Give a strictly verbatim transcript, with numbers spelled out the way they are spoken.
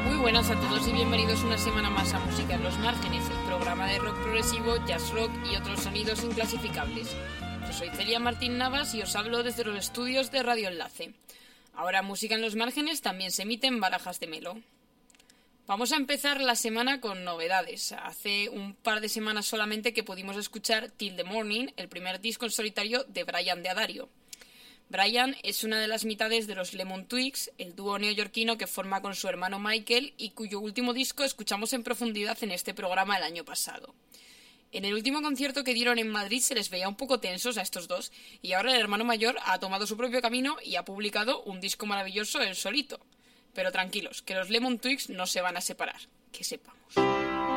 buenas a todos y bienvenidos una semana más a Música en los Márgenes, el programa de rock progresivo, jazz rock y otros sonidos inclasificables. Yo soy Celia Martín Navas y os hablo desde los estudios de Radio Enlace. Ahora Música en los Márgenes también se emite en Barajas de Melo. Vamos a empezar la semana con novedades. Hace un par de semanas solamente que pudimos escuchar Till the Morning, el primer disco en solitario de Brian de Addario. Brian es una de las mitades de los Lemon Twigs, el dúo neoyorquino que forma con su hermano Michael y cuyo último disco escuchamos en profundidad en este programa el año pasado. En el último concierto que dieron en Madrid se les veía un poco tensos a estos dos y ahora el hermano mayor ha tomado su propio camino y ha publicado un disco maravilloso él solito. Pero tranquilos, que los Lemon Twigs no se van a separar, que sepamos.